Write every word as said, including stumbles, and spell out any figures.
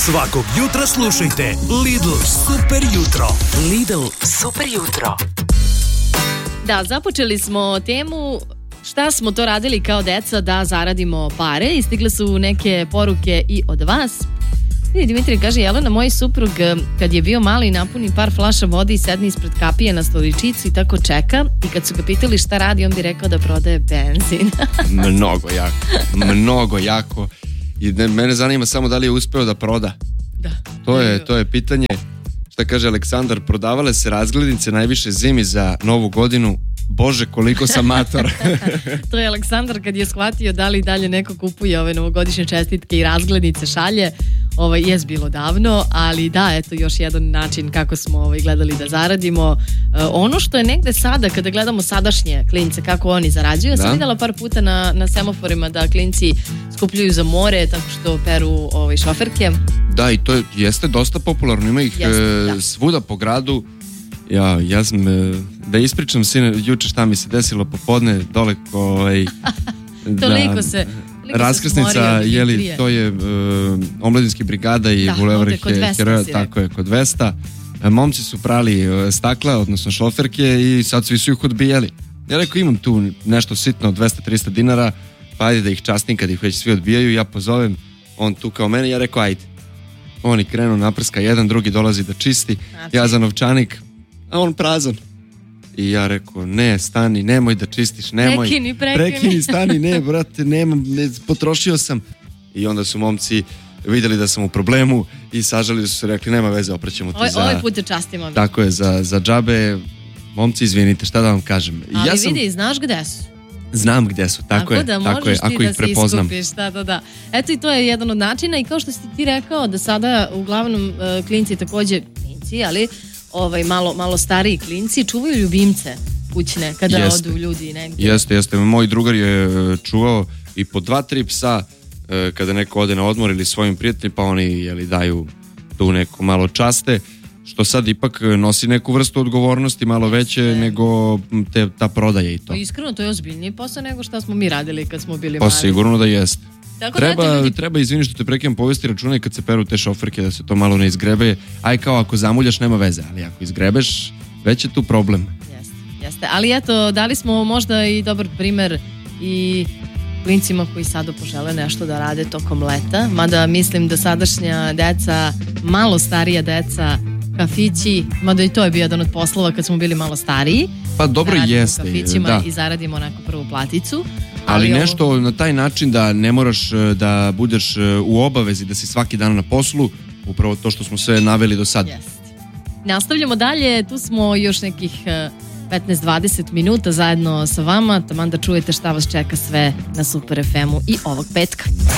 Svakog jutra slušajte Lidl Super jutro. Lidl Super jutro. Da, započeli smo temu šta smo to radili kao deca da zaradimo pare i stigle su neke poruke i od vas. Vidi, Dimitrij kaže, Jelena, moj suprug kad je bio mali napuni par flaša vode i sedne ispred kapije na stoličicu i tako čeka, i kad su ga pitali šta radi, on bi rekao da prodaje benzin. Mnogo jako, mnogo jako. I ne, mene zanima samo da li je uspeo da proda. Da. To je, to je pitanje. Šta kaže Aleksandar, prodavale se razglednice najviše zimi za novu godinu. Bože, koliko sam mator. To je Aleksandar kad je shvatio da li dalje neko kupuje ove novogodišnje čestitke i razglednice šalje. Ovaj, jes bilo davno, ali da, eto još jedan način kako smo ovaj, gledali da zaradimo. E, ono što je negde sada, kada gledamo sadašnje klince, kako oni zarađuju, ja sam videla par puta na, na semaforima da klinci skupljuju za more, tako što peru ovaj, šoferke. Da, i to je, jeste dosta popularno, ima ih Jeste, e, da. svuda po gradu. Ja, ja sam, e, da ispričam sine, juče šta mi se desilo popodne, dole ovaj, Toliko se... raskrsnica, jeli, to je uh, Omladinski brigada i da, Bulevar Heroja, tako je, kod Vesta. E, momci su prali uh, stakla, odnosno šoferke, i sad svi su ih odbijali. Ja rekao, imam tu nešto sitno od dvesta do trista dinara, pa ajde da ih častim kad ih već svi odbijaju. Ja pozovem, on tu kao mene, ja rekao, ajde. Oni krenu, naprska jedan, drugi dolazi da čisti, znači. Ja za novčanik, a on prazan. I ja rekao, ne, stani, nemoj da čistiš, nemoj. Prekini, prekini. Prekini, stani, ne, brate, nemam, ne, potrošio sam. I onda su momci vidjeli da sam u problemu i sažalili su se, rekli, nema veze, opraćemo ti Oj, za... Ovaj put te častimo. Tako je, za, za džabe. Momci, izvinite, šta da vam kažem. Ali ja sam, vidi, znaš gde su. Znam gde su, tako, tako je, da tako je, ako da ih prepoznam. Iskupiš, da, da, da. Eto i to je jedan od načina i kao što si ti rekao da sada uglavnom uh, klinci takođe, klinci, ali ovaj, malo, malo stariji klinci čuvaju ljubimce kućne kada jeste. Odu ljudi negdje. Jeste, jeste. Moj drugar je čuvao i po dva, tri psa kada neko ode na odmor ili svojim prijateljima, pa oni jeli, daju tu neko malo časte, što sad ipak nosi neku vrstu odgovornosti malo veće ne. nego te, ta prodaja i to. Pa iskreno, to je ozbiljniji posao nego šta smo mi radili kad smo bili pa mali. Pa sigurno da jeste. Tako treba, da ljudi... treba, izvini što te prekidam, povesti računa i kad se peru te šoferke da se to malo ne izgrebe. Aj kao ako zamuljaš nema veze, ali ako izgrebeš već je tu problem. Jeste, jeste. Ali eto, dali smo možda i dobar primer i klincima koji sada požele nešto da rade tokom leta, mada mislim da sadašnja deca, malo starija deca, kafići, mada i to je bio jedan od poslova kad smo bili malo stariji. Pa dobro jeste. U kafićima da. I zaradimo neku prvu platicu. Ali, ali nešto ovo... na taj način da ne moraš da budeš u obavezi da si svaki dan na poslu, upravo to što smo sve naveli do sad. Jest. Nastavljamo dalje, tu smo još nekih petnaest do dvadeset minuta zajedno sa vama, taman da čujete šta vas čeka sve na Super ef emu i ovog petka.